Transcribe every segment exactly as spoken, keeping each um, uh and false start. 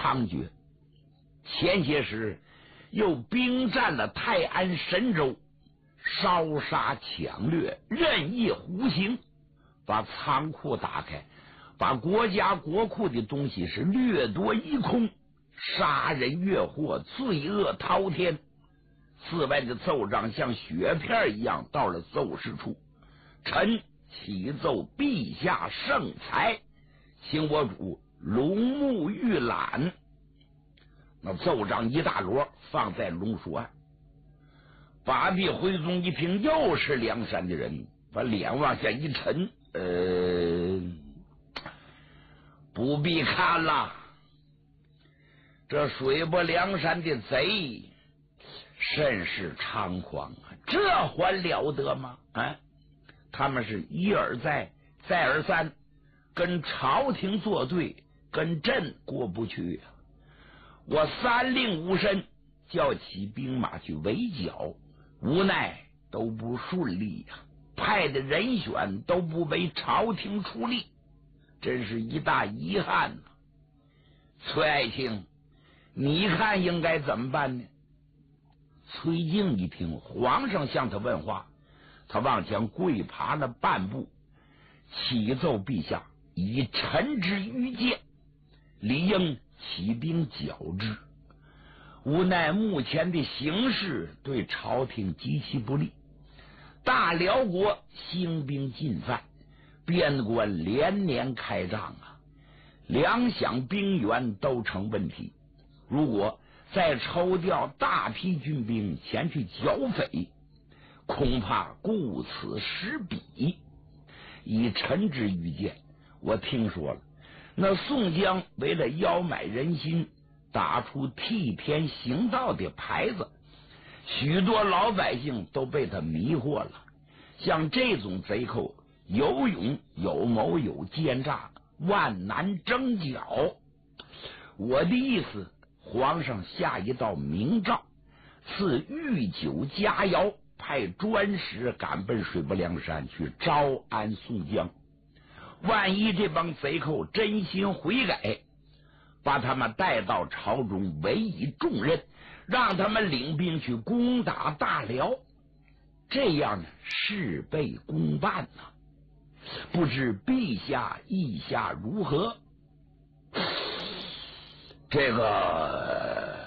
猖獗。前些时又兵占了泰安、神州，烧杀抢掠，任意胡行，把仓库打开，把国家国库的东西是掠夺一空，杀人越货，罪恶滔天。寺外的奏章像雪片一样到了奏事处，臣启奏陛下圣裁，请我主龙目玉览。那奏章一大摞放在龙书案。八臂徽宗一听又是梁山的人，把脸往下一沉，呃，不必看了，这水泊梁山的贼甚是猖狂啊！这还了得吗？啊，他们是一而再，再而三跟朝廷作对，跟朕过不去啊！我三令五申，叫起兵马去围剿，无奈都不顺利呀、啊，派的人选都不为朝廷出力，真是一大遗憾呐、啊。崔爱卿，你看应该怎么办呢？崔静一听皇上向他问话，他往前跪爬了半步，启奏陛下，以臣之愚见，理应起兵剿之。无奈目前的形势对朝廷极其不利，大辽国兴兵进犯，边关连年开仗啊，粮饷兵源都成问题。如果再抽调大批军兵前去剿匪，恐怕顾此失彼。以臣之愚见，我听说了，那宋江为了邀买人心，打出替天行道的牌子，许多老百姓都被他迷惑了。像这种贼寇，有勇有谋有奸诈，万难征剿。我的意思，皇上下一道明诏，赐御酒佳肴，派专使赶奔水泊梁山去招安宋江。万一这帮贼寇真心悔改，把他们带到朝中，委以重任，让他们领兵去攻打大辽，这样呢，事倍功半呐、啊。不知陛下意下如何？这个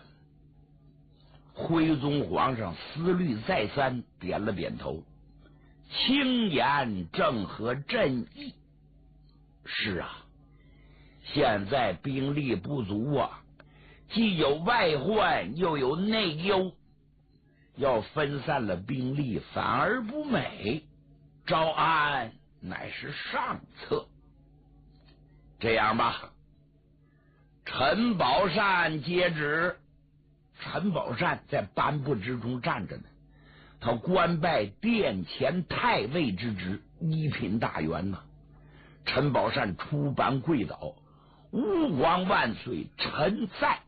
徽宗皇上思虑再三，点了点头，轻言正合朕意。是啊，现在兵力不足啊，既有外患又有内忧，要分散了兵力反而不美，招安乃是上策。这样吧，陈宝善接旨。陈宝善在颁布之中站着呢，他官拜殿前太尉之职，一品大员呐、啊。陈宝善出班跪倒，吾皇万岁，臣在。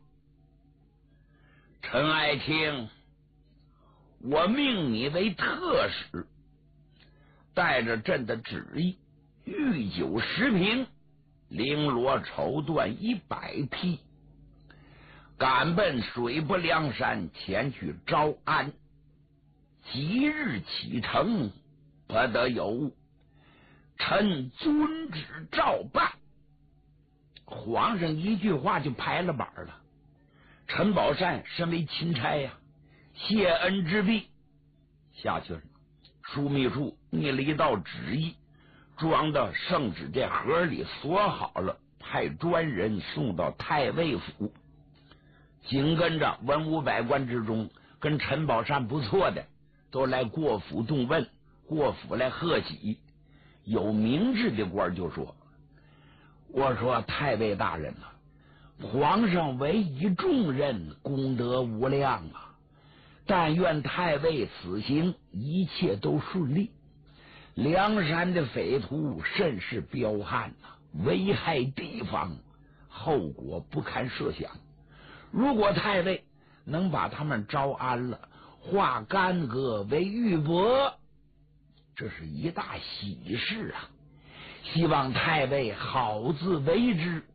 陈爱卿，我命你为特使，带着朕的旨意，御酒十瓶，绫罗绸缎一百匹，赶奔水泊梁山，前去招安。即日启程，不得有误。臣遵旨照办。皇上一句话就拍了板了。陈宝善身为钦差呀、啊，谢恩之毕，下去了。枢密处拟了一道旨意，装到圣旨这盒里，锁好了，派专人送到太尉府。紧跟着文武百官之中，跟陈宝善不错的都来过府动问，过府来贺喜。有明智的官就说：“我说太尉大人啊，皇上委以重任，功德无量啊！但愿太尉此行一切都顺利。梁山的匪徒甚是彪悍啊，危害地方，后果不堪设想。如果太尉能把他们招安了，化干戈为玉帛，这是一大喜事啊！希望太尉好自为之。”